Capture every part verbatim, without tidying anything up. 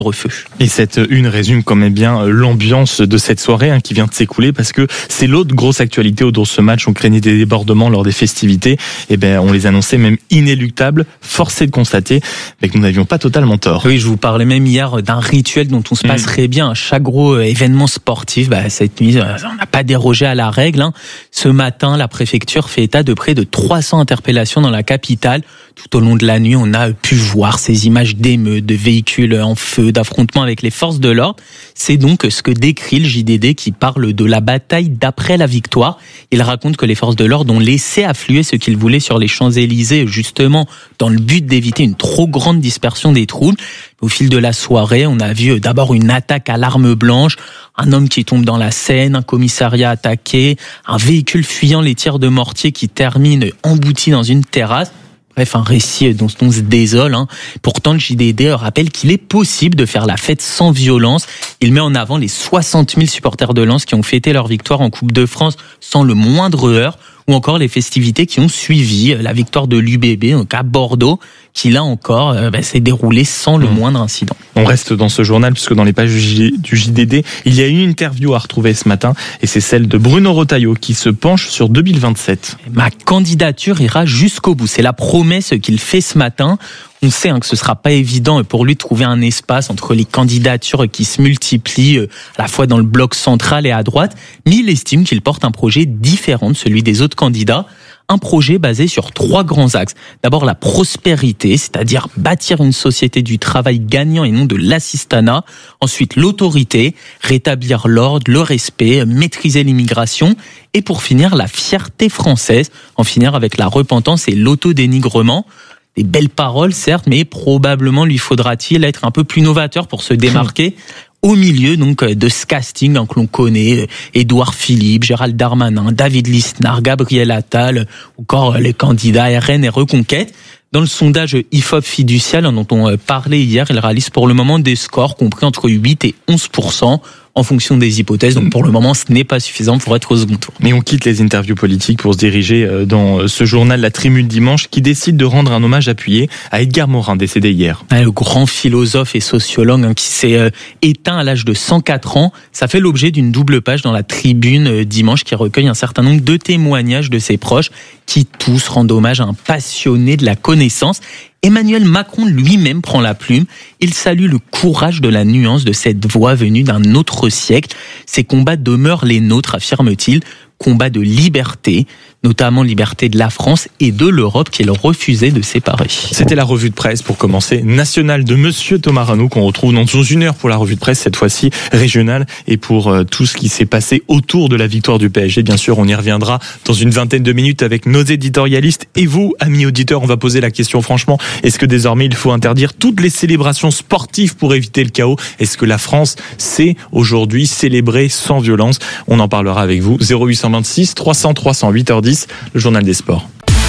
Feu. Et cette une résume quand même bien l'ambiance de cette soirée hein, qui vient de s'écouler, parce que c'est l'autre grosse actualité autour de ce match. On craignait des débordements lors des festivités, et ben on les annonçait même inéluctables. Force est de constater mais que nous n'avions pas totalement tort. Oui, je vous parlais même hier d'un rituel dont on se passerait mmh. bien à chaque gros événement sportif. Bah, cette nuit, on n'a pas dérogé à la règle. Hein. Ce matin, la préfecture fait état de près de trois cents interpellations dans la capitale. Tout au long de la nuit, on a pu voir ces images d'émeutes, de véhicules en feu, d'affrontements avec les forces de l'ordre. C'est donc ce que décrit le J D D qui parle de la bataille d'après la victoire. Il raconte que les forces de l'ordre ont laissé affluer ce qu'ils voulaient sur les Champs-Élysées, justement dans le but d'éviter une trop grande dispersion des troupes. Au fil de la soirée, on a vu d'abord une attaque à l'arme blanche, un homme qui tombe dans la Seine, un commissariat attaqué, un véhicule fuyant les tirs de mortier qui termine embouti dans une terrasse. Bref, un récit dont on se désole. Hein. Pourtant, le J D D rappelle qu'il est possible de faire la fête sans violence. Il met en avant les soixante mille supporters de Lens qui ont fêté leur victoire en Coupe de France sans le moindre heurt, ou encore les festivités qui ont suivi la victoire de l'U B B, donc à Bordeaux, qui là encore euh, bah, s'est déroulée sans le moindre incident. On reste dans ce journal puisque dans les pages du J D D, il y a une interview à retrouver ce matin, et c'est celle de Bruno Retailleau qui se penche sur deux mille vingt-sept. Ma candidature ira jusqu'au bout. C'est la promesse qu'il fait ce matin. On sait hein, que ce sera pas évident pour lui de trouver un espace entre les candidatures qui se multiplient à la fois dans le bloc central et à droite, mais il estime qu'il porte un projet différent de celui des autres candidats. Un projet basé sur trois grands axes. D'abord la prospérité, c'est-à-dire bâtir une société du travail gagnant et non de l'assistanat. Ensuite l'autorité, rétablir l'ordre, le respect, maîtriser l'immigration. Et pour finir, la fierté française, en finir avec la repentance et l'autodénigrement. Des belles paroles, certes, mais probablement lui faudra-t-il être un peu plus novateur pour se démarquer. Au milieu donc de ce casting hein, que l'on connaît, Édouard Philippe, Gérald Darmanin, David Lisnard, Gabriel Attal, encore les candidats R N et Reconquête. Dans le sondage I F O P fiducial dont on parlait hier, il réalise pour le moment des scores compris entre huit et onze pour cent en fonction des hypothèses. Donc pour le moment, ce n'est pas suffisant pour être au second tour. Mais on quitte les interviews politiques pour se diriger dans ce journal La Tribune Dimanche qui décide de rendre un hommage appuyé à Edgar Morin, décédé hier. Le grand philosophe et sociologue hein, qui s'est éteint à l'âge de cent quatre ans. Ça fait l'objet d'une double page dans La Tribune Dimanche qui recueille un certain nombre de témoignages de ses proches qui tous rendent hommage à un passionné de la connaissance. Emmanuel Macron lui-même prend la plume. Il salue le courage de la nuance de cette voix venue d'un autre siècle. Ces combats demeurent les nôtres, affirme-t-il. Combats de liberté, notamment liberté de la France et de l'Europe qu'il refusait de séparer. C'était la revue de presse pour commencer nationale de Monsieur Thomas Rano qu'on retrouve dans une heure pour la revue de presse, cette fois-ci régionale, et pour tout ce qui s'est passé autour de la victoire du P S G. Bien sûr, on y reviendra dans une vingtaine de minutes avec nos éditorialistes et vous, amis auditeurs. On va poser la question franchement, est-ce que désormais il faut interdire toutes les célébrations sportives pour éviter le chaos? Est-ce que la France sait aujourd'hui célébrer sans violence? On en parlera avec vous. zéro huit cent vingt-six trois cents trois cents, huit heures dix, le journal des sports.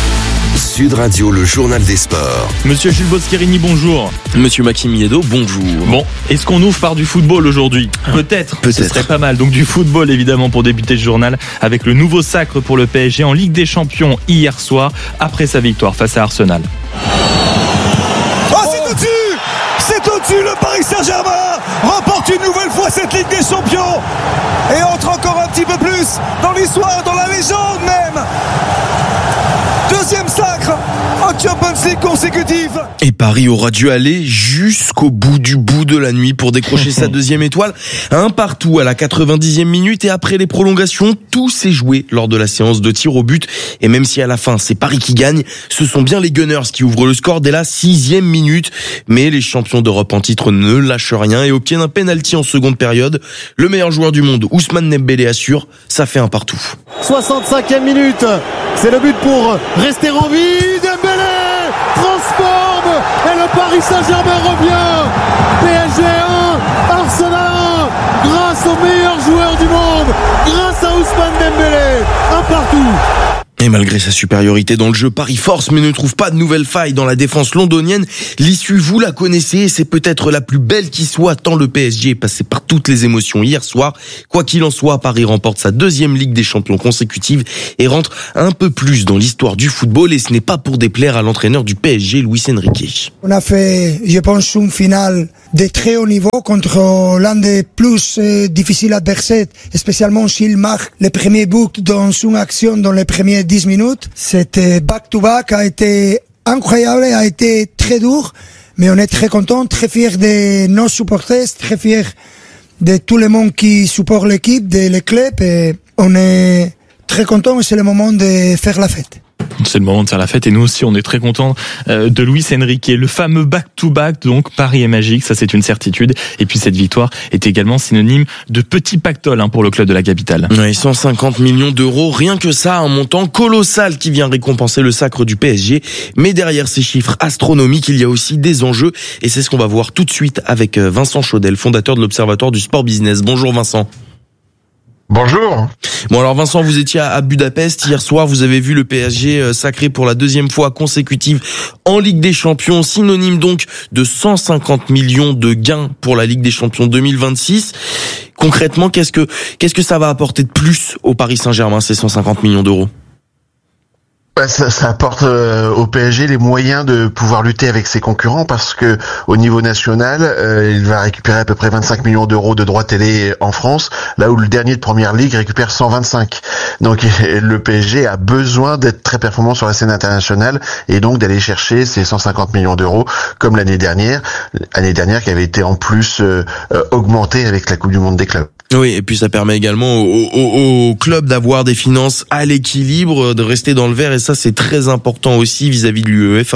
Sud Radio, le journal des sports. Monsieur Jules Boscherini, bonjour. Monsieur Maxime Miedo, bonjour. Bon, est-ce qu'on ouvre par du football aujourd'hui? Peut-être. Peut-être. Ce serait pas mal. Donc du football évidemment pour débuter ce journal avec le nouveau sacre pour le P S G en Ligue des Champions hier soir après sa victoire face à Arsenal. Oh, c'est au-dessus! C'est au-dessus, le Paris Saint-Germain remporte une nouvelle fois cette Ligue des Champions et entre encore un petit peu plus dans l'histoire, dans la légende même. Deuxième sacre en Champions League consécutive. Et Paris aura dû aller jusqu'au bout du bout de la nuit pour décrocher sa deuxième étoile. Un partout à la quatre-vingt-dixième minute et après les prolongations, tout s'est joué lors de la séance de tir au but. Et même si à la fin c'est Paris qui gagne, ce sont bien les Gunners qui ouvrent le score dès la sixième minute. Mais les champions d'Europe en titre ne lâchent rien et obtiennent un penalty en seconde période. Le meilleur joueur du monde, Ousmane Dembélé, assure, ça fait un partout. soixante-cinquième minute, c'est le but pour rester en vie. Dembélé transforme et le Paris Saint-Germain revient. P S G un, Arsenal un, grâce au meilleur joueur du monde, grâce à Ousmane Dembélé, un partout. Et malgré sa supériorité dans le jeu, Paris force mais ne trouve pas de nouvelles failles dans la défense londonienne. L'issue, vous la connaissez, et c'est peut-être la plus belle qui soit, tant le P S G est passé par toutes les émotions hier soir. Quoi qu'il en soit, Paris remporte sa deuxième Ligue des Champions consécutive et rentre un peu plus dans l'histoire du football, et ce n'est pas pour déplaire à l'entraîneur du P S G, Luis Enrique. On a fait, je pense, une finale de très haut niveau contre l'un des plus euh, difficiles adversaires, spécialement s'il marque le premier but dans une action dans les premières dix minutes. C'était back-to-back, a été incroyable, a été très dur, mais on est très content, très fiers de nos supporters, très fiers de tout le monde qui supporte l'équipe, de le club, et on est très content et c'est le moment de faire la fête. C'est le moment de faire la fête et nous aussi on est très contents de Luis Enrique. Le fameux back-to-back, donc Paris est magique, ça c'est une certitude. Et puis cette victoire est également synonyme de petit pactole hein, pour le club de la capitale. Ouais, cent cinquante millions d'euros, rien que ça, un montant colossal qui vient récompenser le sacre du P S G. Mais derrière ces chiffres astronomiques, il y a aussi des enjeux, et c'est ce qu'on va voir tout de suite avec Vincent Chaudel, fondateur de l'Observatoire du Sport Business. Bonjour Vincent. Bonjour. Bon alors Vincent, vous étiez à Budapest hier soir, vous avez vu le P S G sacré pour la deuxième fois consécutive en Ligue des Champions, synonyme donc de cent cinquante millions de gains pour la Ligue des Champions deux mille vingt-six. Concrètement, qu'est-ce que qu'est-ce que ça va apporter de plus au Paris Saint-Germain, ces cent cinquante millions d'euros ? Ouais, ça, ça apporte euh, au P S G les moyens de pouvoir lutter avec ses concurrents, parce que au niveau national, euh, il va récupérer à peu près vingt-cinq millions d'euros de droits télé en France, là où le dernier de Première Ligue récupère cent vingt-cinq. Donc le P S G a besoin d'être très performant sur la scène internationale et donc d'aller chercher ces cent cinquante millions d'euros comme l'année dernière, l'année dernière qui avait été en plus euh, euh, augmentée avec la Coupe du Monde des clubs. Oui, et puis ça permet également au, au, au club d'avoir des finances à l'équilibre, de rester dans le vert, et ça c'est très important aussi vis-à-vis de l'U E F A.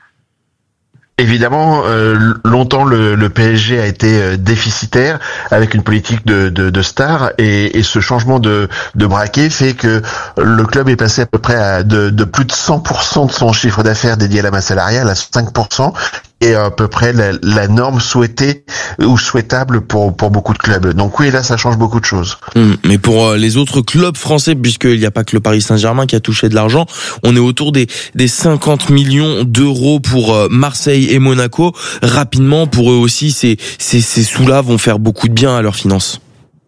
Évidemment, euh, longtemps le, le P S G a été euh, déficitaire avec une politique de, de, de stars, et, et ce changement de, de braquet fait que le club est passé à peu près à de, de plus de cent pour cent de son chiffre d'affaires dédié à la masse salariale à cinq pour cent, et à peu près la, la norme souhaitée ou souhaitable pour pour beaucoup de clubs. Donc oui, là ça change beaucoup de choses. Mmh, mais pour les autres clubs français, puisqu'il n'y a pas que le Paris Saint-Germain qui a touché de l'argent, on est autour des des cinquante millions d'euros pour Marseille et Monaco. Rapidement, pour eux aussi, ces ces ces sous-là vont faire beaucoup de bien à leurs finances.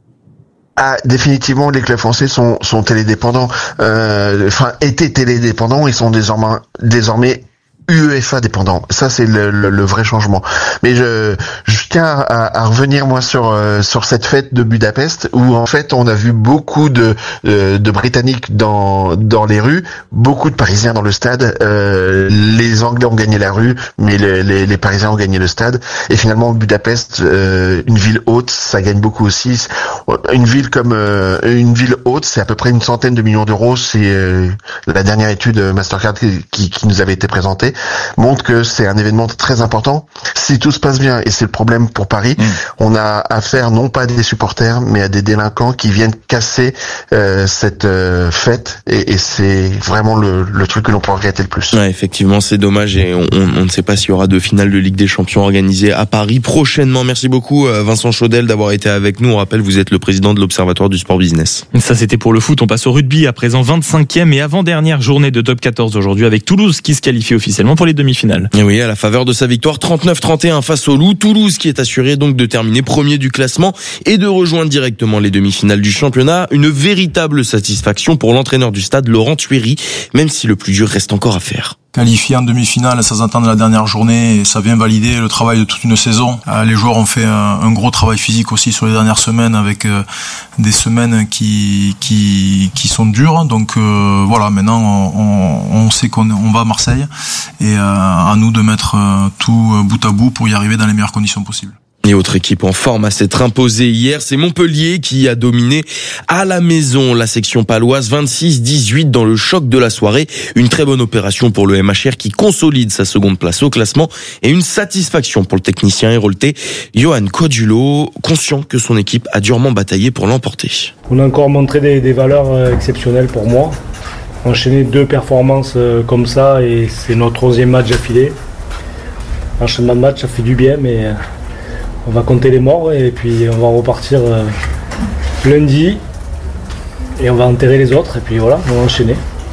Ah, définitivement, les clubs français sont sont télédépendants. Euh, enfin, étaient télédépendants, ils sont désormais désormais U E F A dépendant. Ça c'est le, le, le vrai changement. Mais je, je tiens à, à revenir moi sur euh, sur cette fête de Budapest où en fait on a vu beaucoup de de, de Britanniques dans dans les rues, beaucoup de Parisiens dans le stade. Euh, les Anglais ont gagné la rue, mais les, les, les Parisiens ont gagné le stade. Et finalement Budapest, euh, une ville haute, ça gagne beaucoup aussi. Une ville comme euh, une ville haute, c'est à peu près une centaine de millions d'euros. C'est euh, la dernière étude Mastercard qui, qui, qui nous avait été présentée, montre que c'est un événement très important. Si tout se passe bien, et c'est le problème pour Paris, mmh. on a affaire non pas à des supporters, mais à des délinquants qui viennent casser euh, cette euh, fête, et, et c'est vraiment le, le truc que l'on peut regretter le plus. Ouais, effectivement, c'est dommage, et on, on, on ne sait pas s'il y aura de finale de Ligue des Champions organisée à Paris prochainement. Merci beaucoup Vincent Chaudel d'avoir été avec nous. On rappelle, vous êtes le président de l'Observatoire du Sport Business. Ça c'était pour le foot, on passe au rugby à présent, vingt-cinquième et avant-dernière journée de top quatorze aujourd'hui, avec Toulouse qui se qualifie officiellement pour les demi-finales. Et oui, à la faveur de sa victoire trente-neuf trente et un face au Loup, Toulouse qui est assuré donc de terminer premier du classement et de rejoindre directement les demi-finales du championnat. Une véritable satisfaction pour l'entraîneur du stade, Laurent Thuéry, même si le plus dur reste encore à faire. Qualifié en demi-finale, ça s'entend de la dernière journée, et ça vient valider le travail de toute une saison. Les joueurs ont fait un gros travail physique aussi sur les dernières semaines, avec des semaines qui qui qui sont dures. Donc euh, voilà, maintenant on, on sait qu'on on va à Marseille, et euh, à nous de mettre tout bout à bout pour y arriver dans les meilleures conditions possibles. Et autre équipe en forme à s'être imposée hier, c'est Montpellier qui a dominé à la maison la section paloise vingt-six dix-huit dans le choc de la soirée. Une très bonne opération pour le M H R qui consolide sa seconde place au classement, et une satisfaction pour le technicien héroltais Johan Codulo, conscient que son équipe a durement bataillé pour l'emporter. On a encore montré des, des valeurs exceptionnelles pour moi. Enchaîner deux performances comme ça, et c'est notre onzième match d'affilée. Enchaînement de match, ça fait du bien, mais on va compter les morts, et puis on va repartir euh, lundi, et on va enterrer les autres, et puis voilà, on va enchaîner.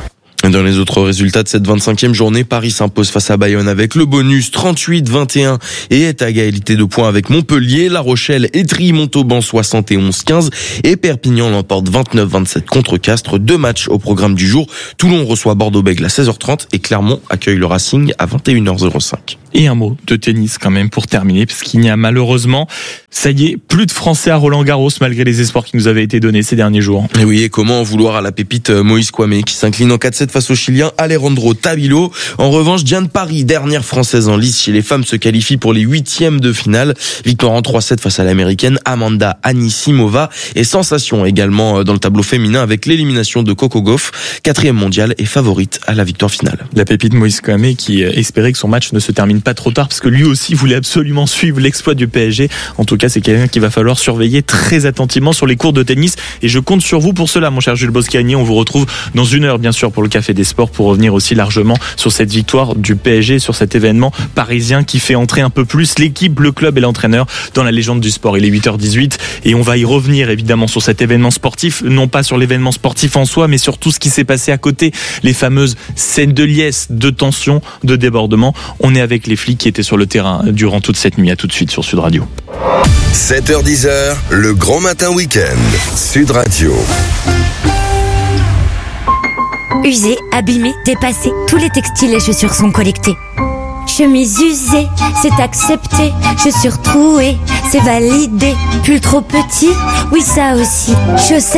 Dans les autres résultats de cette vingt-cinquième journée, Paris s'impose face à Bayonne avec le bonus trente-huit vingt et un et est à égalité de points avec Montpellier. La Rochelle étrille Montauban soixante et onze quinze et Perpignan l'emporte vingt-neuf vingt-sept contre Castres. Deux matchs au programme du jour. Toulon reçoit Bordeaux-Bègles à seize heures trente et Clermont accueille le Racing à vingt et une heures cinq. Et un mot de tennis quand même pour terminer, parce qu'il n'y a malheureusement, ça y est, plus de Français à Roland-Garros malgré les espoirs qui nous avaient été donnés ces derniers jours. Et oui, et comment en vouloir à la pépite Moïse Kouamé qui s'incline en quatre sept face au Chilien Alejandro Tabilo. En revanche, Diane Paris, dernière française en lice chez les femmes, se qualifie pour les huitièmes de finale. Victoire en trois sept face à l'américaine Amanda Anisimova. Et sensation également dans le tableau féminin avec l'élimination de Coco Gauff, quatrième mondiale et favorite à la victoire finale. La pépite Moïse Kouamé qui espérait que son match ne se termine pas trop tard parce que lui aussi voulait absolument suivre l'exploit du P S G. En tout cas, c'est quelqu'un qu'il va falloir surveiller très attentivement sur les cours de tennis et je compte sur vous pour cela, mon cher Jules Boscagni. On vous retrouve dans une heure, bien sûr, pour le Café des Sports pour revenir aussi largement sur cette victoire du P S G, sur cet événement parisien qui fait entrer un peu plus l'équipe, le club et l'entraîneur dans la légende du sport. Il est huit heures dix-huit et on va y revenir évidemment sur cet événement sportif, non pas sur l'événement sportif en soi, mais sur tout ce qui s'est passé à côté, les fameuses scènes de liesse, de tension, de débordement. On est avec les flics qui étaient sur le terrain durant toute cette nuit. À tout de suite sur Sud Radio. sept heures dix, le grand matin week-end. Sud Radio. Usés, abîmés, dépassés, tous les textiles et chaussures sont collectés. Chemise usée, c'est accepté. Chaussures trouées, c'est validé. Pull trop petit, oui ça aussi. Chaussettes